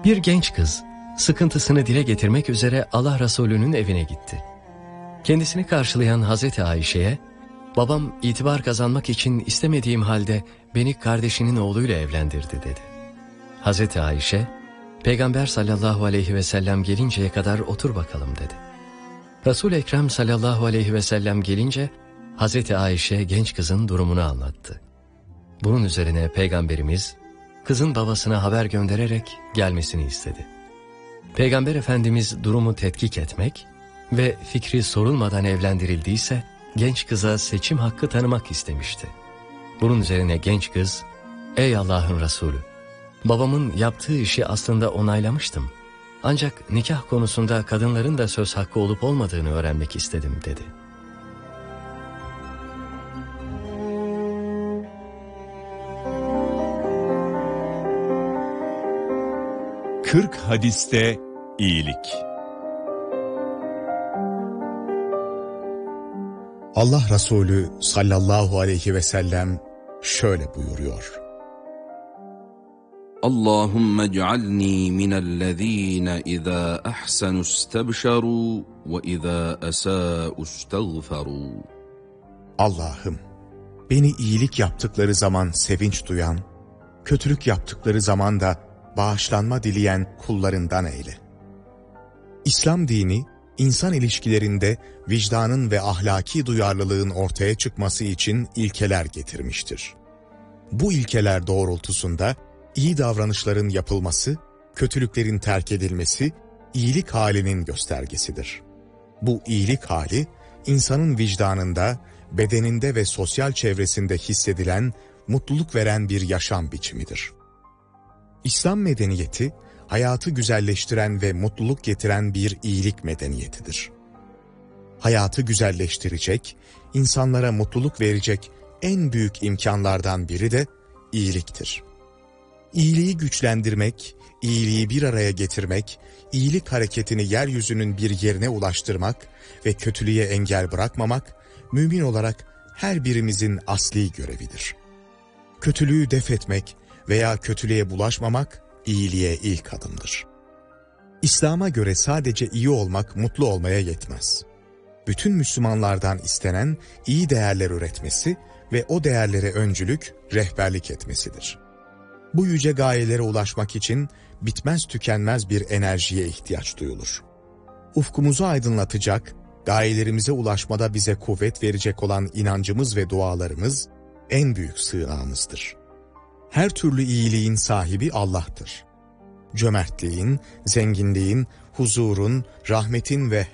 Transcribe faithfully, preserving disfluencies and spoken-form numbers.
Bir genç kız sıkıntısını dile getirmek üzere Allah Resulü'nün evine gitti. Kendisini karşılayan Hazreti Ayşe'ye, "Babam itibar kazanmak için istemediğim halde beni kardeşinin oğluyla evlendirdi," dedi. Hazreti Ayşe, "Peygamber sallallahu aleyhi ve sellem gelinceye kadar otur bakalım," dedi. Resul-i Ekrem sallallahu aleyhi ve sellem gelince Hazreti Ayşe genç kızın durumunu anlattı. Bunun üzerine Peygamberimiz kızın babasına haber göndererek gelmesini istedi. Peygamber Efendimiz durumu tetkik etmek ve fikri sorulmadan evlendirildiyse genç kıza seçim hakkı tanımak istemişti. Bunun üzerine genç kız, "Ey Allah'ın Resulü, babamın yaptığı işi aslında onaylamıştım. Ancak nikah konusunda kadınların da söz hakkı olup olmadığını öğrenmek istedim," dedi. kırk hadiste iyilik. Allah Resulü sallallahu aleyhi ve sellem şöyle buyuruyor: Allahümme ec'alni minellezîne izâ ahsenu istebşerû ve izâ esâ'u istagferû. Allah'ım, beni iyilik yaptıkları zaman sevinç duyan, kötülük yaptıkları zaman da bağışlanma dileyen kullarından eyle. İslam dini, insan ilişkilerinde vicdanın ve ahlaki duyarlılığın ortaya çıkması için ilkeler getirmiştir. Bu ilkeler doğrultusunda iyi davranışların yapılması, kötülüklerin terk edilmesi, iyilik halinin göstergesidir. Bu iyilik hali, insanın vicdanında, bedeninde ve sosyal çevresinde hissedilen, mutluluk veren bir yaşam biçimidir. İslam medeniyeti, hayatı güzelleştiren ve mutluluk getiren bir iyilik medeniyetidir. Hayatı güzelleştirecek, insanlara mutluluk verecek en büyük imkanlardan biri de iyiliktir. İyiliği güçlendirmek, iyiliği bir araya getirmek, iyilik hareketini yeryüzünün bir yerine ulaştırmak ve kötülüğe engel bırakmamak, mümin olarak her birimizin asli görevidir. Kötülüğü def etmek veya kötülüğe bulaşmamak, iyiliğe ilk adımdır. İslam'a göre sadece iyi olmak mutlu olmaya yetmez. Bütün Müslümanlardan istenen iyi değerler üretmesi ve o değerlere öncülük, rehberlik etmesidir. Bu yüce gayelere ulaşmak için bitmez tükenmez bir enerjiye ihtiyaç duyulur. Ufkumuzu aydınlatacak, gayelerimize ulaşmada bize kuvvet verecek olan inancımız ve dualarımız en büyük sığınağımızdır. Her türlü iyiliğin sahibi Allah'tır. Cömertliğin, zenginliğin, huzurun, rahmetin ve